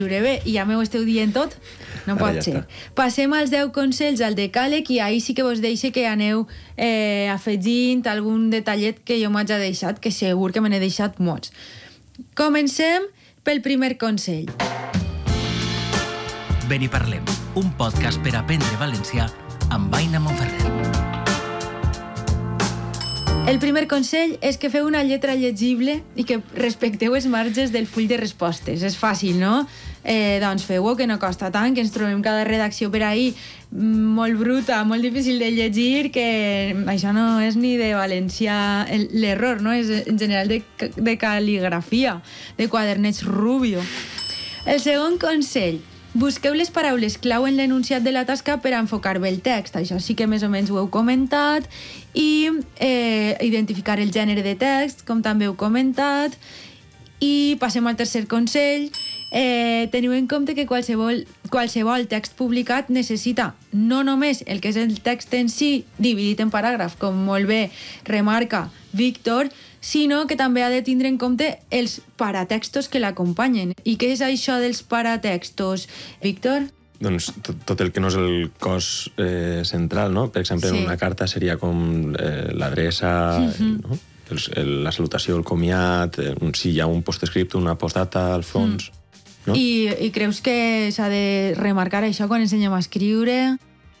bé i ja m'ho esteu dient tot? No pot ser. Passem als 10 consells al decàleg i ahir sí que vos deixo que aneu afegint algun detallet que jo m'haig deixat, que segur que me n'he deixat molts. Comencem pel primer consell. Ben i parlem, un podcast per aprendre valencià amb Aina Monferrer. El primer consell és que feu una lletra llegible i que respecteu els marges del full de respostes. És fàcil, no? Doncs feu-ho, que no costa tant, que ens trobem cada redacció per ahir molt bruta, molt difícil de llegir, que això no és ni de valencià l'error, no? És en general de cal·ligrafia, de quaderneig Rubio. El segon consell: busqueu les paraules clau en l'enunciat de la tasca per enfocar bé el text. Això sí que més o menys ho heu comentat. I identificar el gènere de text, com també heu comentat. I passem al tercer consell. Teniu en compte que qualsevol text publicat necessita no només el que és el text en si, dividit en paràgraf, com molt bé remarca Víctor, sinó que també ha de tindre en compte els paratextos que l'acompanyen. I què és això dels paratextos, Víctor? Doncs tot el que no és el cos central, no? Per exemple, en una carta seria com l'adreça, no? La salutació, el comiat, si hi ha un postscriptum, una postdata al fons. No? I creus que s'ha de remarcar això quan ensenyem a escriure?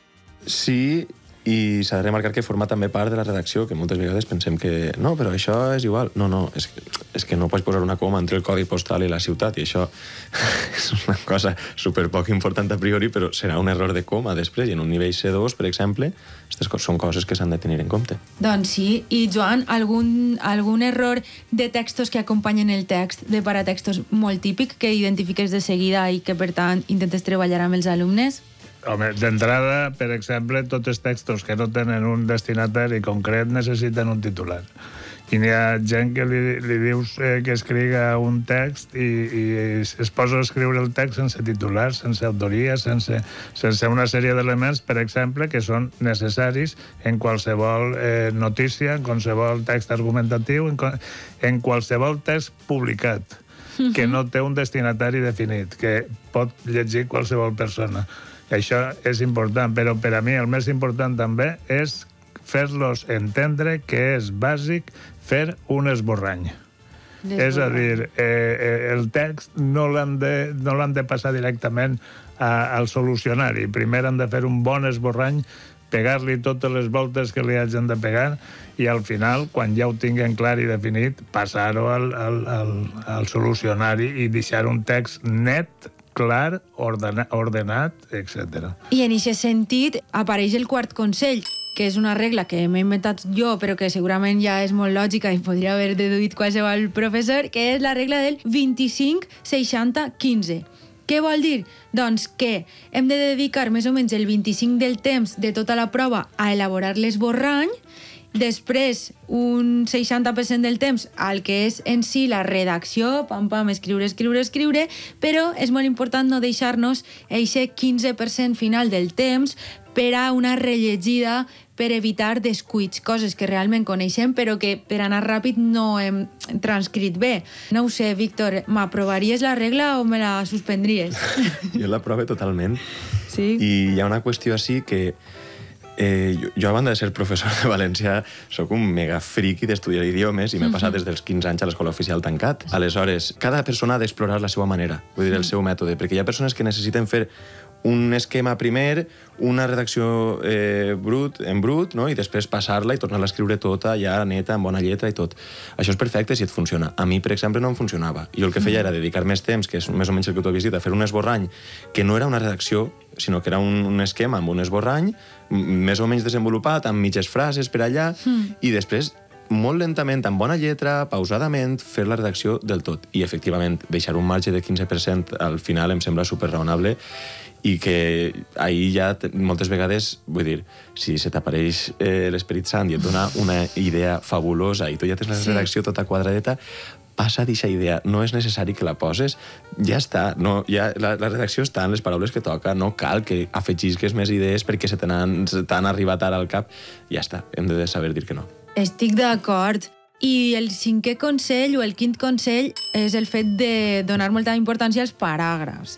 Sí, i s'ha de remarcar que forma també part de la redacció, que moltes vegades pensem que no, però això és igual. No, és que no pots posar una coma entre el codi postal i la ciutat, i això és una cosa superpoc important a priori, però serà un error de coma després, i en un nivell C2, per exemple, aquestes són coses que s'han de tenir en compte. Doncs sí. I Joan, algun error de textos que acompanyen el text, de paratextos molt típic, que identifiques de seguida i que, per tant, intentes treballar amb els alumnes? Home, d'entrada, per exemple, tots els textos que no tenen un destinatari concret necessiten un titular. I n'hi ha gent que li dius que escriga un text i es posa a escriure el text sense titular, sense autoria, sense una sèrie d'elements, per exemple, que són necessaris en qualsevol notícia, en qualsevol text argumentatiu, en qualsevol text publicat, que no té un destinatari definit, que pot llegir qualsevol persona. Això és important, però per a mi el més important també és fer-los entendre que és bàsic fer un esborrany. És a dir, el text no l'han de passar directament al solucionari. Primer han de fer un bon esborrany, pegar-li totes les voltes que li hagin de pegar i al final, quan ja ho tinguen clar i definit, passar-ho al solucionari i deixar un text net, clar, ordenat, etc. I en aquest sentit apareix el quart consell, que és una regla que m'he inventat jo, però que segurament ja és molt lògica i podria haver deduït qualsevol professor, que és la regla del 25-60-15. Què vol dir? Doncs que hem de dedicar més o menys el 25 del temps de tota la prova a elaborar l'esborrany, després un 60% del temps al que és en si la redacció, escriure, però és molt important no deixar-nos aquest 15% final del temps per a una rellegida, per evitar descuits, coses que realment coneixem però que per anar ràpid no hem transcrit bé. No ho sé, Víctor, m'aprovaries la regla o me la suspendries? Jo l'aprove totalment. Sí? I hi ha una qüestió així que jo, a banda de ser professor de valencià, sóc un mega friki d'estudiar idiomes i m'he passat des dels 15 anys a l'escola oficial tancat. Aleshores, cada persona ha d'explorar la seva manera, vull dir, el seu mètode, perquè hi ha persones que necessiten fer un esquema primer, una redacció en brut, no? I després passar-la i tornar-la a escriure tota ja neta, amb bona lletra i tot. Això és perfecte si et funciona. A mi, per exemple, no em funcionava. Jo el que feia era dedicar més temps, que és més o menys el que tu has dit, a fer un esborrany que no era una redacció, sinó que era un esquema amb un esborrany més o menys desenvolupat, amb mitges frases per allà, i després molt lentament, amb bona lletra, pausadament, fer la redacció del tot. I, efectivament, deixar un marge de 15% al final em sembla superraonable i que ahir ja moltes vegades, vull dir, si se t'apareix l'Esperit Sant i et dona una idea fabulosa i tu ja tens la redacció tota quadradeta, passa d'aquesta idea, no és necessari que la poses, ja està, la redacció està en les paraules que toca, no cal que afegisques més idees perquè se t'han arribat ara al cap, ja està, hem de saber dir que no. Estic d'acord. I el cinquè consell o el quint consell és el fet de donar molta importància als paràgrafs.